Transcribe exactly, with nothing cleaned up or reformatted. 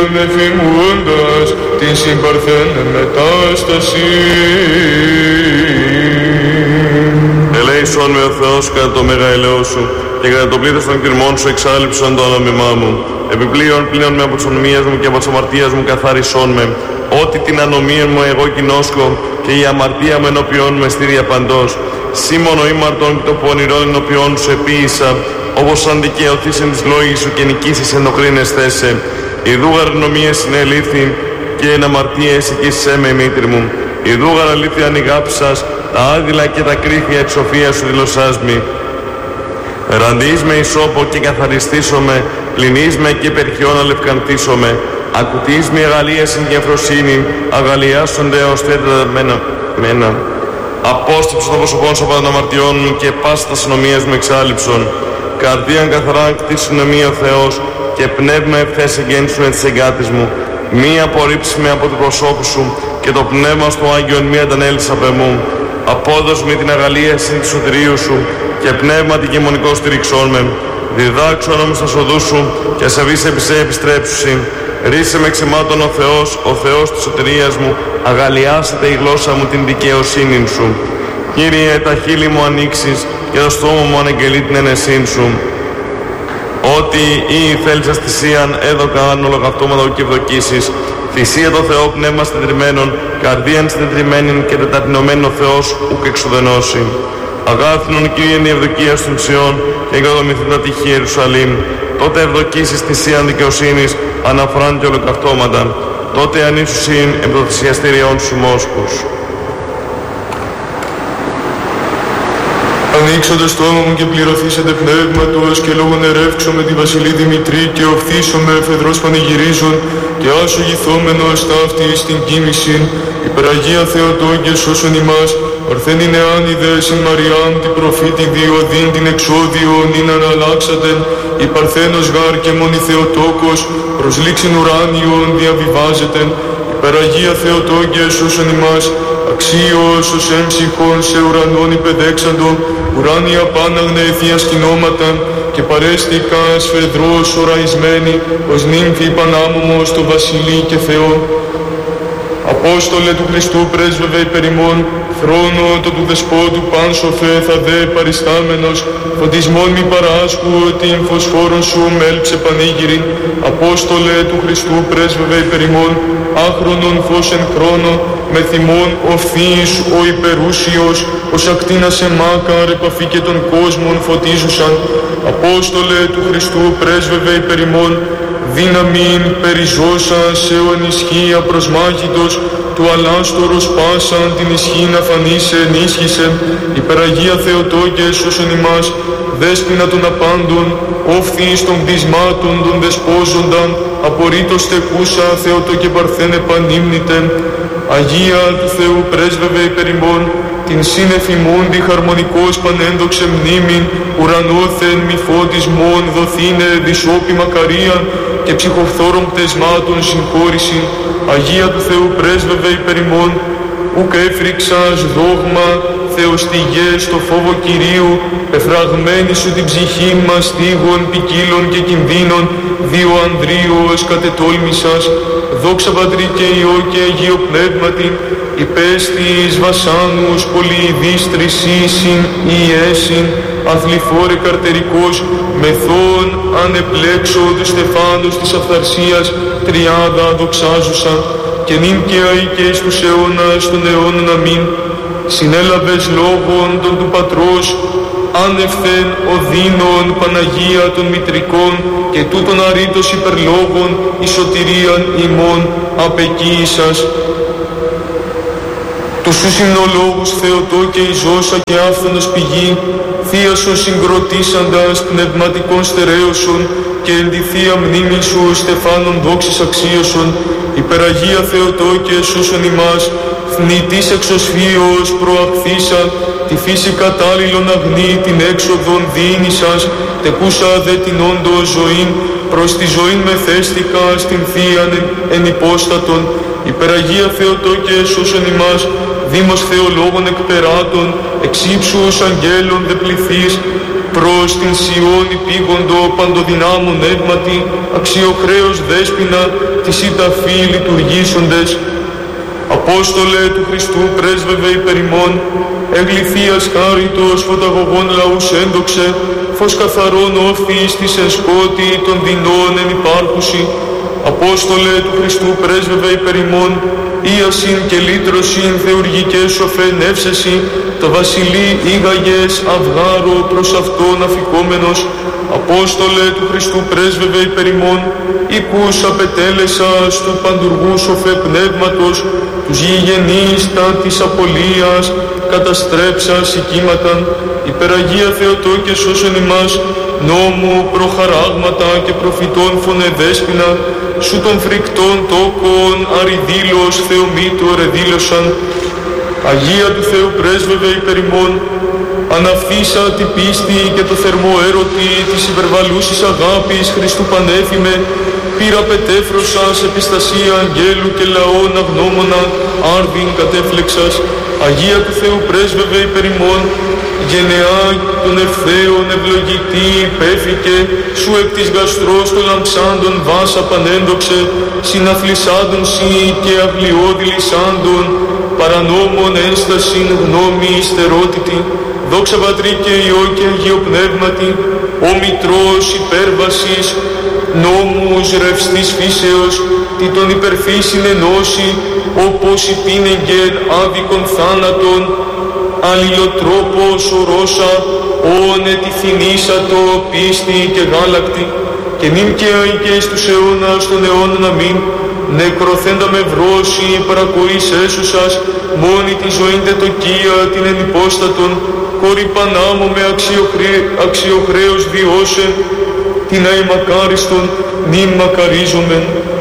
Κύριον εφημούντας την συμπαρθένε μετάσταση. Ελέησον με ο Θεός κατά το μέγα ελαιό σου και κατά το πλήθος των κυρμών σου εξάλληψον το όνομά μου. Επιπλέον πλέον με από τις ονομίες μου και από τις αμαρτίας μου καθάρισόν με. Ότι την ανομία μου εγώ κοινόσκω και η αμαρτία μου ενώπιόν μου εστήρια παντός. Σήμωνο ήμαρτον και το πονηρόν ενώπιόν σου επίησα, όπως αν δικαιωθείς εν της λόγης σου και νικήσεις εν οχρήνεσθέ σε. Ιδούγαρ νομίες συνελήθη και εν αμαρτία εσηκήσέ με μήτρη μου. Ιδούγαρ αλήθεια ανηγάψας, τα άδειλα και τα κρίθια της σοφίας σου δηλωσάς μη. Ραντείς με ισόπο και καθαριστήσομαι, πληνείς με και υπερχιόν αλευκαντήσομαι. Ακουτείς με αγαλία συν και ευφροσύνη, αγαλιάσονται ως τέτοια μένα. μένα. Απόστεψε των προσωπών σου από των αμαρτιών μου και πάστα τα συνομίας μου εξάλληψον. Καρδίαν καθαρά κτίσει συνομία ο Θεός και πνεύμα ευθές εγγέννησου με τις εγκάτες μου. Μη απορρίψει με από το προσώπου σου και το πνεύμα στο Άγιον μη αντανέλθεις απ' εμού. Απόδος με την αγαλία συν του σωτηρίου σου και πνεύμα την γεμονικό στηριξόν με. Διδάξου ανόμως τα σοδού σου και ασεβείς επί σε επιστρέψουσι. Ρίσε με ξεμάτων ο Θεός, ο Θεός της σωτηρίας μου, αγαλιάσετε η γλώσσα μου την δικαιοσύνη σου. Κύριε, τα χείλη μου ανοίξεις και το στόμα μου αναγγελεί την ενεσύν σου. Ότι ή θέλησας θυσίαν έδωκα αν ολογαυτώματα και ευδοκίσεις. Θυσία το Θεό πνεύμα στεντρημένων, καρδίαν στεντρημένην και τεταπεινωμένον ο Θεός ουκ εξουδενώσει. Αγάθινον Κύριε η ευδοκία των ψιών και εγκατομηθούν τα τυχή Ιερουσαλήμ. Τότε ευδοκίσεις θυσίαν δικαιοσύνης αναφοράν και ολοκαυτώματα. Τότε ανήσουσιν επ' το θυσιαστήριον σου μόσχους. Ανοίξονται στόμα μου και πληρωθήσετε πνεύματος και λόγον ερεύξω με τη Βασιλή Δημητρή και οφθήσω με εφεδρός πανηγυρίζων και άσογηθόμενος ταύτη στην κοίμηση. Υπεραγία Θεοτόκε σώσον ημάς, ορθένη νεάνιδε συν Μαριάμ την προφήτη διοδήν την εξόδιον ειν αναλλάξατεν, η Παρθένος γάρ και μόνη Θεοτόκος προς λήξην ουράνιον διαβιβάζετεν. Υπεραγία Θεοτόκε σώσον ημάς, αξίος ως έμψυχον σε ουρανόν υπεδέξαντο, ουράνια πάναγνε θεία σκηνώματα και παρέστηκα σφεδρός οραϊσμένη, ως νύμφη πανάμωμος το βασιλεί και Θεό. Απόστολε του Χριστού πρέσβευε υπερ ημών, θρόνο το του δεσπότου πάνσοφε θα δε παριστάμενος, φωτισμόν μη παράσκου την φωσφόρον σου μέλψε πανήγυρη. Απόστολε του Χριστού πρέσβευε υπερ ημών, άχρονον φως εν χρόνο, με θυμόν οφθείς ο υπερούσιος, ως ακτίνα σε μάκαρ επαφή και των κόσμων φωτίζουσαν. Απόστολε του Χριστού πρέσβευε υπερ ημών, δύναμην περιζώσα σε ο ενισχύα προσμάχητος, του αλάστορος πάσαν την ισχύ να φανήσε ενίσχυσε. Υπεραγία Θεοτόκε σώσον ημάς, δέσποινα των απάντων, όφθης των κτισμάτων των δεσπόζονταν, απορρίτως τεκούσα Θεοτόκε παρθένε πανύμνητε. Αγία του Θεού πρέσβευε υπερ ημών, την σύνεφημούντι χαρμονικός πανέντοξε μνήμην, ουρανόθεν μη φώτισμον δοθήνε δυσόπη μακαρία και ψυχοφθόρων πτεσμάτων συγχώρησιν. Αγία του Θεού πρέσβευε υπερ ημών, ουκ έφρυξας δόγμα Θεοστηγέ στο φόβο Κυρίου, πεφραγμένη σου την ψυχή μας στίγων ποικίλων και κινδύνων, δύο Ανδρείος κατετόλμησας, δόξα Πατρί και Υιό και Αγίο Πνεύματι, υπέστης βασάνους πολυειδείς τρισίσιν ιέσιν, αθληφόρε καρτερικός, μεθόν ανεπλέξω του Στεφάνους της Αυθαρσίας, τριάδα δοξάζουσα, και νυν και αεί και εις τους αιώνας των αιώνων αμήν. Συνέλαβες λόγων των του Πατρός, άνευθεν οδύνων Παναγία των μητρικών και τούτων αρήτως υπερλόγων η σωτηρίαν ημών απεκοίησας. Τους σου συμνολόγους Θεοτό και η ζώσα και άφθονος πηγή, θείασον συγκροτήσαντας πνευματικών στερέωσον και εν τη θεία μνήμη σου στεφάνων δόξης αξίωσον. Υπεραγία Θεοτό και σώσον ημάς, θνητής εξωσφίως προαχθήσα, τη φύση κατάλληλον αγνή την έξοδον διήνυσας, τεκούσα δε την όντως ζωήν, προς τη ζωήν μεθέστηκα στην θείαν εν υπόστατον. Υπεραγία Θεοτό και σώσον ημάς, δήμος θεολόγων εκπεράτων, εξύψους αγγέλων δε πληθείς, προς την Σιώνη πήγοντο παντοδυνάμων νεύματι, αξιοχρέως δέσποινα, της ηταφή λειτουργήσοντες. Απόστολε του Χριστού πρέσβευε υπερ ημών, εγλυθίας χάριτος φωταγωγών λαούς ένδοξε, φως καθαρών όφθης της εν σκότη των δεινών εν υπάρχουσι. Απόστολε του Χριστού πρέσβευε υπερ ημών, ίασιν και λύτρωσιν θεουργικές σοφενεύσεσι, το βασιλεί ήγαγες αυγάρο προς αυτόν αφικόμενος. Απόστολε του Χριστού πρέσβευε υπερ ημών, οίκους απετέλεσας του παντουργού σοφέ πνεύματος, τους γηγενείς τα της απολίας, καταστρέψας οικίματα, υπεραγία Θεοτό και σώσον ημάς, νόμου προχαράγματα και προφητών φωνεδέσποινα, σου των φρικτών τόκων αριδήλως Θεομήτου ορεδήλωσαν. Αγία του Θεού πρέσβευε υπερ ημών, αναφθήσα την πίστη και το θερμό έρωτη της υπερβαλλούσης αγάπης Χριστού πανέφημε, πήρα πετέφρωσας επιστασία αγγέλου και λαών αγνώμονα, άρδιν κατέφλεξας. Αγία του Θεού πρέσβευε υπερ ημών, γενεά των ευθέων ευλογητή υπέφηκε, σου εκ της γαστρός των λαμψάντων βάσα πανένδοξε, συναθλισάντων σοι και αγλιώδη λυσάντων, παρανόμων ένστασιν γνώμη υστερότητη. Δόξα Πατρί και Υιό και Αγίο Πνεύματι, ο Μητρός υπέρβασης, νόμους ρευστής φύσεως, τι τον υπερφύσιν ενώσει, όπως υπήνεγγεν άδικον θάνατον, αλληλοτρόπος ορώσα, όν ετιθυνήσατο πίστη και γάλακτη, και νυν και αη και εις τους αιώνας των αιώνων αμήν, νεκροθέντα με βρώσει παρακοής έσουσας, μόνη τη ζωήν τετοκία την ενυπόστατον, κόρη Πανάμω με αξιοχρέ, αξιοχρέως βιώσε, την αημακάριστον νυν μακαρίζομεν.